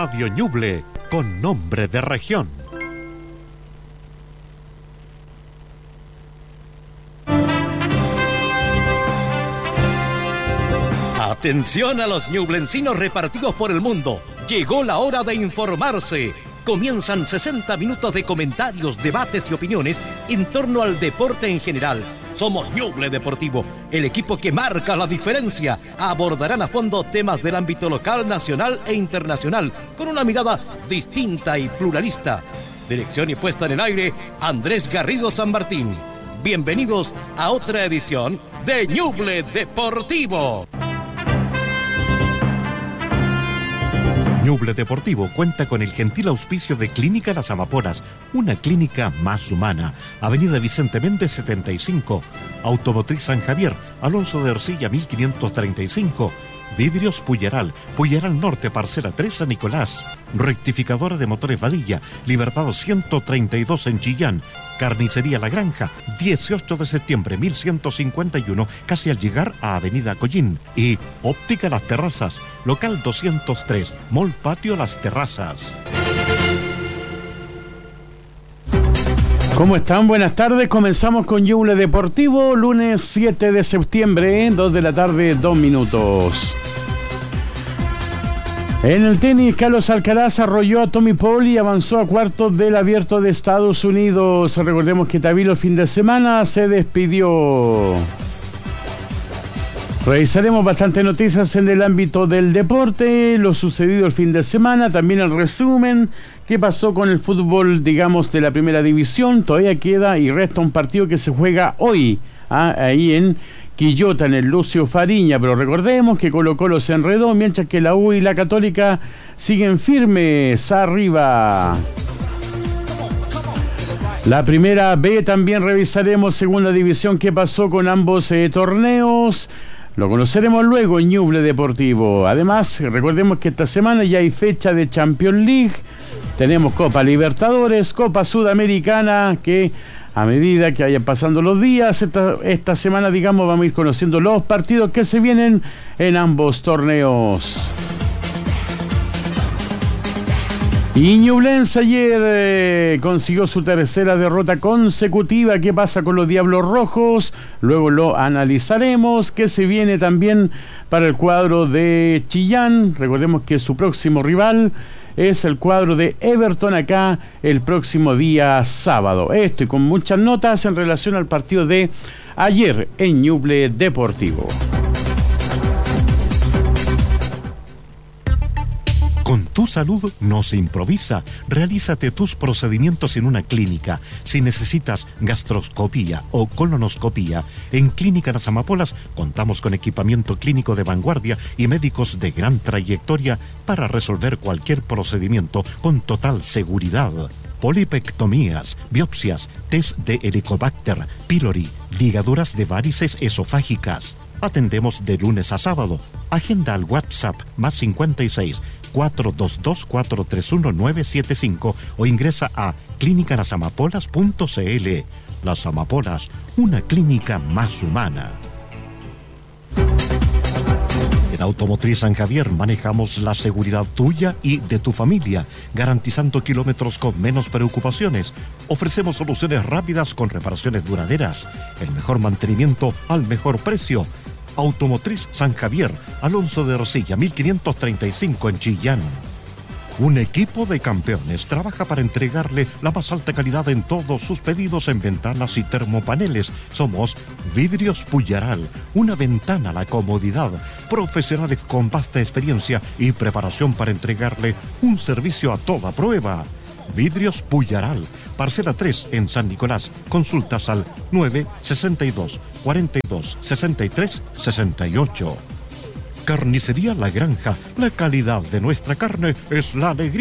Radio Ñuble, con nombre de región. Atención a los ñublencinos repartidos por el mundo. Llegó la hora de informarse. Comienzan 60 minutos de comentarios, debates y opiniones en torno al deporte en general. Somos Ñuble Deportivo, el equipo que marca la diferencia. Abordarán a fondo temas del ámbito local, nacional e internacional, con una mirada distinta y pluralista. Dirección y puesta en el aire, Andrés Garrido San Martín. Bienvenidos a otra edición de Ñuble Deportivo. Ñuble Deportivo cuenta con el gentil auspicio de Clínica Las Amapolas, una clínica más humana. Avenida Vicente Méndez 75, Automotriz San Javier, Alonso de Ercilla 1535, Vidrios Puyeral, Puyeral Norte, Parcela 3 San Nicolás, Rectificadora de Motores Vadilla, Libertad 132 en Chillán, Carnicería La Granja, 18 de septiembre 1151, casi al llegar a Avenida Collín. Y Óptica Las Terrazas, local 203, Mall Patio Las Terrazas. ¿Cómo están? Buenas tardes. Comenzamos con Ñuble Deportivo, lunes 7 de septiembre, 2 de la tarde, 2 minutos. En el tenis, Carlos Alcaraz arrolló a Tommy Paul y avanzó a cuartos del Abierto de Estados Unidos. Recordemos que Tabilo el fin de semana se despidió. Revisaremos bastantes noticias en el ámbito del deporte, lo sucedido el fin de semana, también el resumen, qué pasó con el fútbol, digamos, de la primera división. Todavía queda y resta un partido que se juega hoy, ahí en Quillota, en el Lucio Fariña, pero recordemos que Colo-Colo se enredó, mientras que la U y la Católica siguen firmes arriba. La primera B también revisaremos, segunda división, qué pasó con ambos torneos. Lo conoceremos luego en Ñuble Deportivo. Además, recordemos que esta semana ya hay fecha de Champions League. Tenemos Copa Libertadores, Copa Sudamericana, que a medida que vayan pasando los días, esta semana, digamos, vamos a ir conociendo los partidos que se vienen en ambos torneos. Y Ñublense ayer consiguió su tercera derrota consecutiva. ¿Qué pasa con los Diablos Rojos? Luego lo analizaremos. ¿Qué se viene también para el cuadro de Chillán? Recordemos que su próximo rival es el cuadro de Everton acá el próximo día sábado. Esto y con muchas notas en relación al partido de ayer en Ñuble Deportivo. Con tu salud no se improvisa. Realízate tus procedimientos en una clínica. Si necesitas gastroscopía o colonoscopía, en Clínica Las Amapolas contamos con equipamiento clínico de vanguardia y médicos de gran trayectoria para resolver cualquier procedimiento con total seguridad. Polipectomías, biopsias, test de Helicobacter pylori, ligaduras de varices esofágicas. Atendemos de lunes a sábado. Agenda al WhatsApp +56 422-431-975 o ingresa a clinicalasamapolas.cl. Las Amapolas, una clínica más humana. En Automotriz San Javier manejamos la seguridad tuya y de tu familia, garantizando kilómetros con menos preocupaciones. Ofrecemos soluciones rápidas con reparaciones duraderas, el mejor mantenimiento al mejor precio. Automotriz San Javier, Alonso de Ercilla 1535 en Chillán. Un equipo de campeones trabaja para entregarle la más alta calidad en todos sus pedidos en ventanas y termopaneles. Somos Vidrios Puyeral, una ventana a la comodidad. Profesionales con vasta experiencia y preparación para entregarle un servicio a toda prueba. Vidrios Puyeral, Parcela 3 en San Nicolás. Consultas al 962 42 63 68. Carnicería La Granja, la calidad de nuestra carne es la alegría.